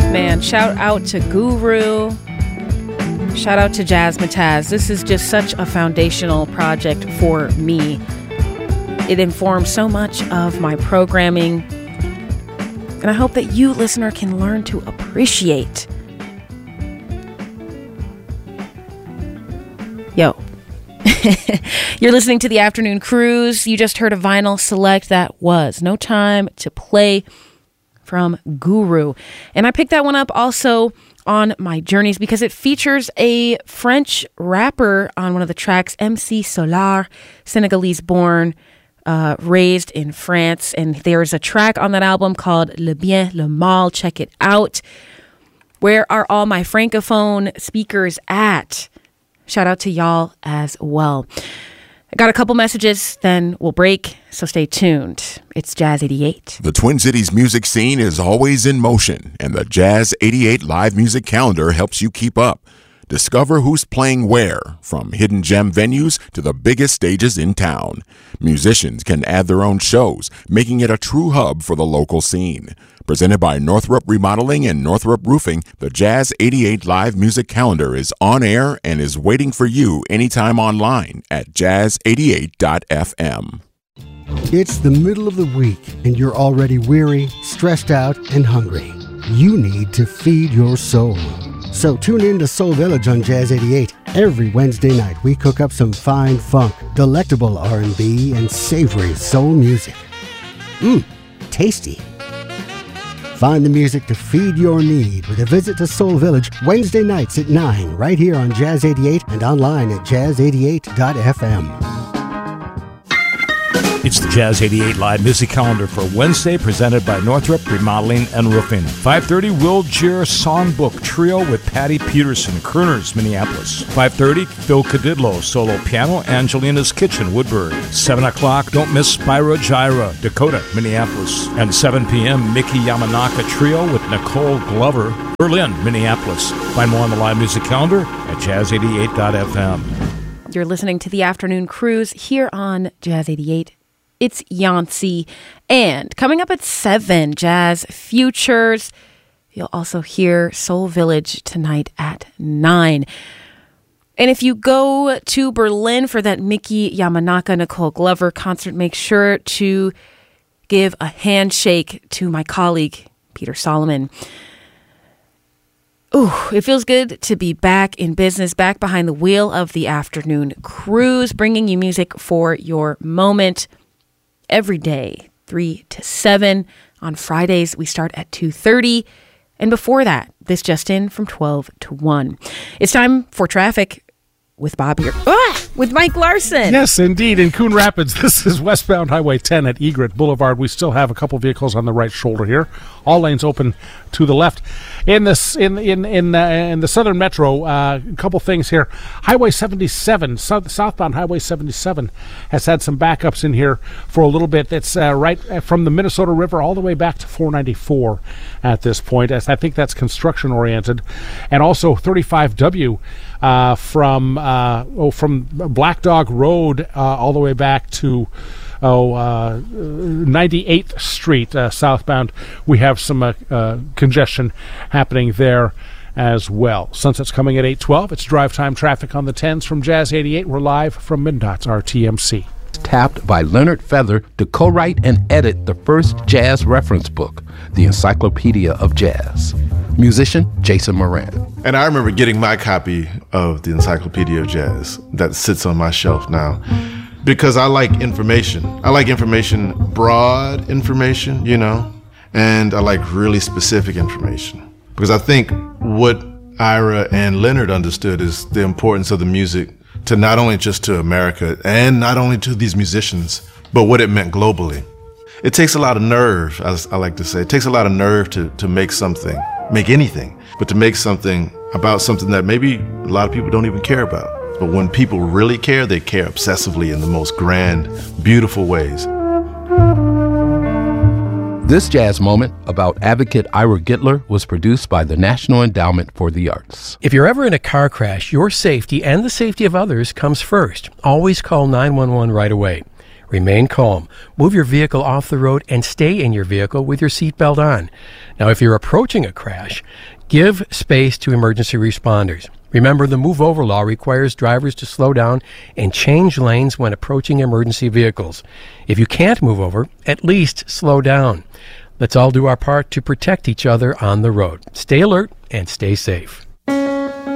Man, shout out to Guru. Shout out to Jazzmatazz. This is just such a foundational project for me. It informs so much of my programming. And I hope that you, listener, can learn to appreciate. Yo. You're listening to the Afternoon Cruise. You just heard a vinyl select that was No Time to Play from Guru. And I picked that one up also on my journeys because it features a French rapper on one of the tracks, MC Solar, Senegalese born, raised in France. And there's a track on that album called Le Bien, Le Mal. Check it out. Where are all my Francophone speakers at? Shout out to y'all as well. I got a couple messages, then we'll break, so stay tuned. It's Jazz 88. The Twin Cities music scene is always in motion, and the Jazz 88 live music calendar helps you keep up. Discover who's playing where, from hidden gem venues to the biggest stages in town. Musicians can add their own shows, making it a true hub for the local scene. Presented by Northrop Remodeling and Northrop Roofing, the Jazz 88 live music calendar is on air and is waiting for you anytime online at jazz88.fm. It's the middle of the week, and you're already weary, stressed out, and hungry. You need to feed your soul. So tune in to Soul Village on Jazz 88. Every Wednesday night, we cook up some fine funk, delectable R&B, and savory soul music. Tasty. Find the music to feed your need with a visit to Soul Village Wednesday nights at 9 right here on Jazz 88 and online at jazz88.fm. It's the Jazz 88 live music calendar for Wednesday, presented by Northrop Remodeling and Roofing. 5:30, Will Jir Songbook Trio with Patty Peterson, Kerners, Minneapolis. 5:30, Phil Cadidlo, solo piano, Angelina's Kitchen, Woodbury. 7 o'clock, don't miss Spyro Gyra, Dakota, Minneapolis. And 7 p.m., Mickey Yamanaka Trio with Nicole Glover, Berlin, Minneapolis. Find more on the live music calendar at jazz88.fm. You're listening to the Afternoon Cruise here on Jazz 88. It's Yancey. And coming up at 7, Jazz Futures. You'll also hear Soul Village tonight at 9. And if you go to Berlin for that Mickey Yamanaka, Nicole Glover concert, make sure to give a handshake to my colleague, Peter Solomon. Ooh, it feels good to be back in business, back behind the wheel of the Afternoon Cruise, bringing you music for your moment. Every day, 3 to 7. On Fridays, we start at 2:30. And before that, this just in from 12 to 1. It's time for traffic with Bob here. With Mike Larson. Yes, indeed. In Coon Rapids, this is westbound Highway 10 at Egret Boulevard. We still have a couple vehicles on the right shoulder here. All lanes open to the left. In the Southern Metro, a couple things here. Highway 77, southbound Highway 77 has had some backups in here for a little bit. It's right from the Minnesota River all the way back to 494 at this point. I think that's construction oriented. And also 35W from Black Dog Road all the way back to 98th Street southbound. We have some congestion happening there as well. Sunset's coming at 8:12. It's drive time traffic on the 10s from Jazz 88. We're live from MnDOT's RTMC. Tapped by Leonard Feather to co-write and edit the first jazz reference book, The Encyclopedia of Jazz. Musician Jason Moran. And I remember getting my copy of The Encyclopedia of Jazz that sits on my shelf now because I like information. I like information, broad information, and I like really specific information. Because I think what Ira and Leonard understood is the importance of the music to not only just to America and not only to these musicians, but what it meant globally. It takes a lot of nerve, as I like to say. It takes a lot of nerve to make something, make anything, but to make something about something that maybe a lot of people don't even care about. But when people really care, they care obsessively in the most grand, beautiful ways. This jazz moment about advocate Ira Gitler was produced by the National Endowment for the Arts. If you're ever in a car crash, your safety and the safety of others comes first. Always call 911 right away. Remain calm. Move your vehicle off the road and stay in your vehicle with your seatbelt on. Now, if you're approaching a crash, give space to emergency responders. Remember, the Move Over law requires drivers to slow down and change lanes when approaching emergency vehicles. If you can't move over, at least slow down. Let's all do our part to protect each other on the road. Stay alert and stay safe.